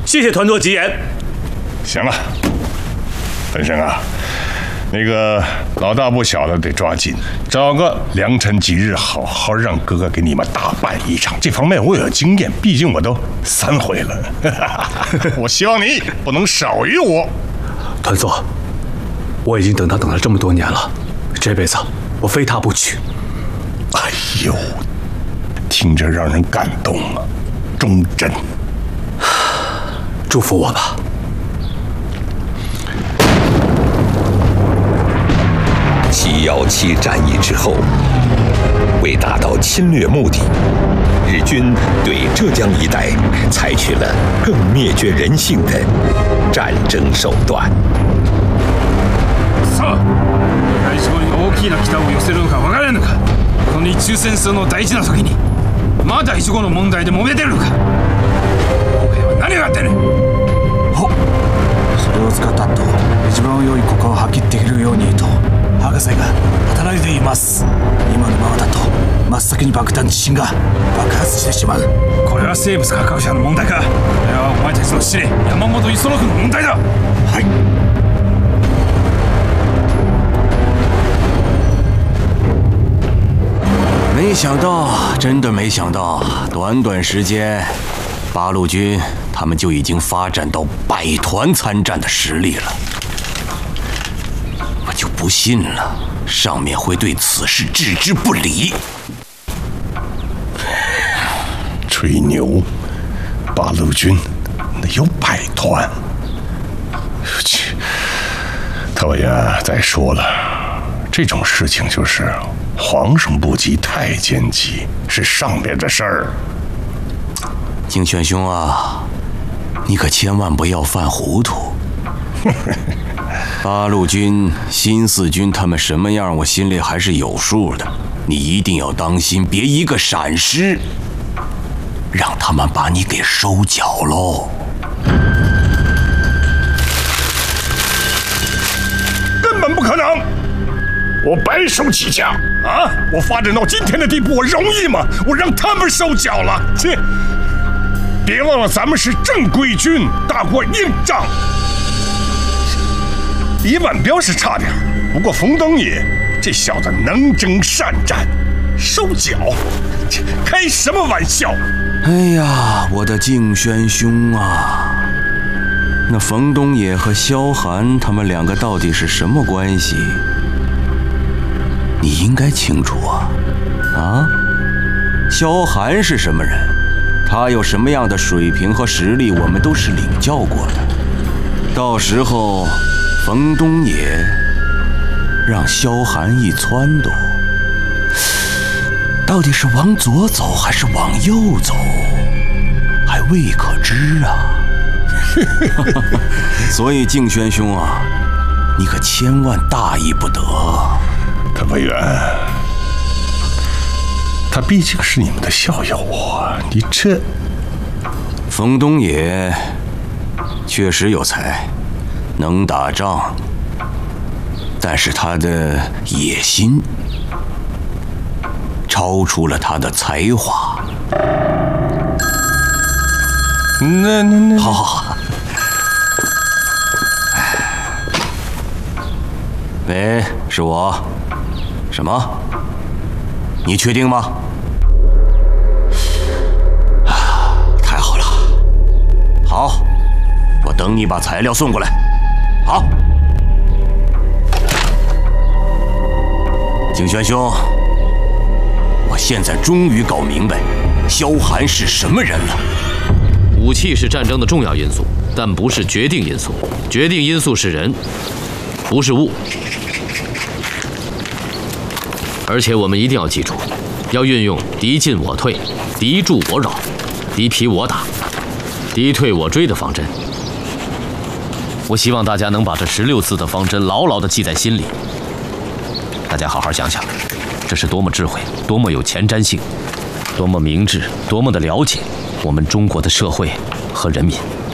谢谢团座吉言。 行了，本生啊，那个老大不小的得抓紧，找个良辰吉日，好好让哥哥给你们大办一场。这方面我有经验，毕竟我都3回了。我希望你不能少于我。 团座，我已经等他等了这么多年了，这辈子我非他不娶。 哎呦，听着让人感动啊，忠贞。 祝福我吧。 717战役之后，为达到侵略目的，日军对浙江一带采取了更灭绝人性的战争手段。 さあ、大将に大きな期待を寄せるのか分からぬか。この日中戦争の大事な時に、まだ一語の問題で揉めてるのか。今回は何があってね。 お、それを使ったと一番良い効果を発揮できるようにと博士が働いています。今のままだと真っ先に爆弾自身が爆発してしまう。 これは生物科学者の問題か。いや、お前たちの司令山本五十六君の問題だ。 はい。没想到，真的没想到，短短时间，八路军他们就已经发展到百团参战的实力了。我就不信了，上面会对此事置之不理。 吹牛，八路军那有100团。去，特委员再说了，这种事情就是皇上不急太监急，是上边的事儿。 敬轩兄啊，你可千万不要犯糊涂。八路军、新四军他们什么样，我心里还是有数的。你一定要当心，别一个闪失，让他们把你给收缴喽。 根本不可能！我白手起家啊！我发展到今天的地步，我容易吗？我让他们收缴了，切！别忘了，咱们是正规军，打过硬仗。李婉彪是差点，不过冯登野这小子能征善战，收缴，开什么玩笑？ 哎呀，我的敬轩兄啊！那冯东野和萧寒他们2个到底是什么关系？你应该清楚啊！啊，萧寒是什么人？他有什么样的水平和实力，我们都是领教过的。到时候，冯东野让萧寒一撺掇，到底是往左走还是往右走，还未可知啊！所以敬轩兄啊，你可千万大意不得。 特委员，他毕竟是你们的校友啊，你这…… 冯东野确实有才，能打仗，但是他的野心超出了他的才华。 那…… 好好好。喂，是我。什么？你确定吗？啊，太好了。好，我等你把材料送过来。好。景轩兄，我现在终于搞明白萧寒是什么人了。 武器是战争的重要因素，但不是决定因素。决定因素是人，不是物。而且我们一定要记住，要运用敌进我退、敌驻我扰、敌疲我打、敌退我追的方针。我希望大家能把这16字的方针牢牢地记在心里。大家好好想想，这是多么智慧，多么有前瞻性，多么明智，多么的了解我们中国的社会和人民。